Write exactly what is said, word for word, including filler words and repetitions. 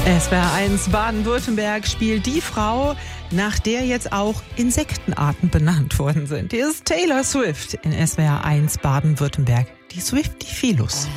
S W R eins Baden-Württemberg spielt die Frau, nach der jetzt auch Insektenarten benannt worden sind. Hier ist Taylor Swift in S W R eins Baden-Württemberg, die Swiftie Philus.